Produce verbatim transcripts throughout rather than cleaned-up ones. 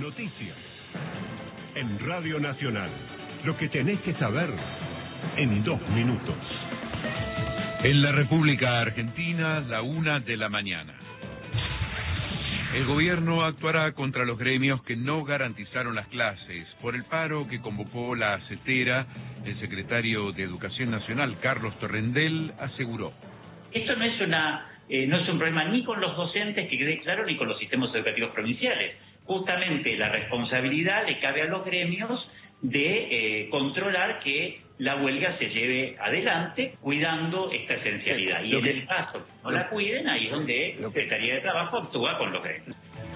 Noticias. En Radio Nacional. Lo que tenés que saber en dos minutos. En la República Argentina, la una de la mañana. El gobierno actuará contra los gremios que no garantizaron las clases. Por el paro que convocó la CETERA, el secretario de Educación Nacional, Carlos Torrendel, aseguró: Esto no es una eh, no es un problema ni con los docentes, que quede claro, ni con los sistemas educativos provinciales. Justamente la responsabilidad le cabe a los gremios de eh, controlar que la huelga se lleve adelante cuidando esta esencialidad. Y en el caso que no la cuiden, ahí es donde la Secretaría de Trabajo actúa con los gremios.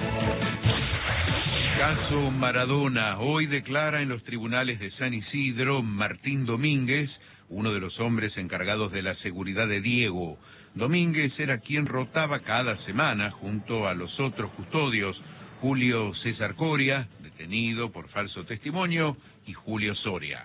Caso Maradona. Hoy declara en los tribunales de San Isidro Martín Domínguez, uno de los hombres encargados de la seguridad de Diego. Domínguez era quien rotaba cada semana junto a los otros custodios, Julio César Coria, detenido por falso testimonio, y Julio Soria.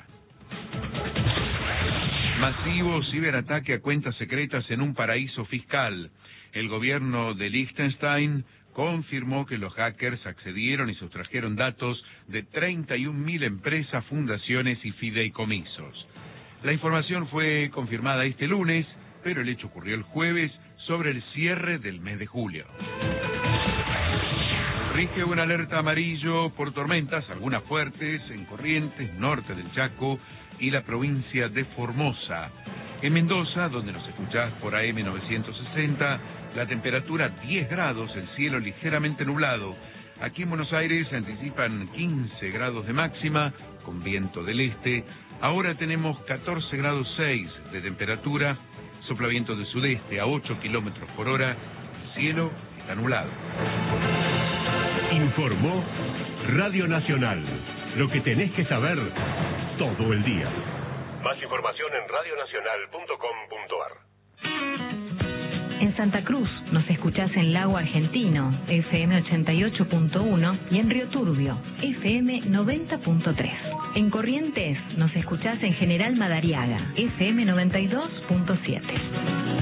Masivo ciberataque a cuentas secretas en un paraíso fiscal. El gobierno de Liechtenstein confirmó que los hackers accedieron y sustrajeron datos de treinta y un mil empresas, fundaciones y fideicomisos. La información fue confirmada este lunes, pero el hecho ocurrió el jueves sobre el cierre del mes de julio. Rige una alerta amarillo por tormentas, algunas fuertes, en Corrientes, norte del Chaco y la provincia de Formosa. En Mendoza, donde nos escuchás por A M novecientos sesenta, la temperatura diez grados, el cielo ligeramente nublado. Aquí en Buenos Aires se anticipan quince grados de máxima, con viento del este. Ahora tenemos catorce grados seis de temperatura, sopla viento del sudeste a ocho kilómetros por hora, el cielo está nublado. Informó Radio Nacional. Lo que tenés que saber todo el día. Más información en radio nacional punto com punto ar. En Santa Cruz nos escuchás en Lago Argentino, F M ochenta y ocho punto uno, y en Río Turbio, F M noventa punto tres. En Corrientes nos escuchás en General Madariaga, F M noventa y dos punto siete.